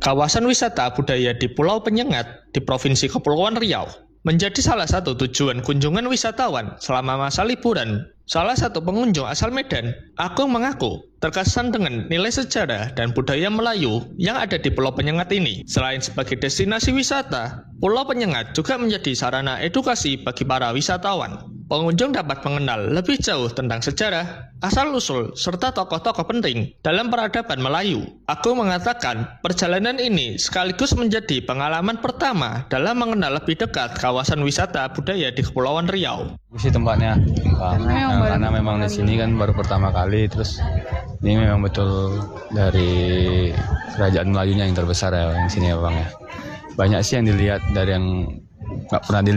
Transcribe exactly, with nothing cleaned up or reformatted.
Kawasan wisata budaya di Pulau Penyengat di Provinsi Kepulauan Riau menjadi salah satu tujuan kunjungan wisatawan selama masa liburan. Salah satu pengunjung asal Medan, Agung mengaku terkesan dengan nilai sejarah dan budaya Melayu yang ada di Pulau Penyengat ini. Selain sebagai destinasi wisata, Pulau Penyengat juga menjadi sarana edukasi bagi para wisatawan. Pengunjung dapat mengenal lebih jauh tentang sejarah, asal-usul, serta tokoh-tokoh penting dalam peradaban Melayu. Agung mengatakan perjalanan ini sekaligus menjadi pengalaman pertama dalam mengenal lebih dekat kawasan wisata budaya di Kepulauan Riau. Sih tempatnya, Bang. Nah, karena memang di sini kan baru pertama kali, terus ini memang betul dari kerajaan Melayunya yang terbesar ya, yang sini ya Bang ya. Banyak sih yang dilihat dari yang nggak pernah dilihat.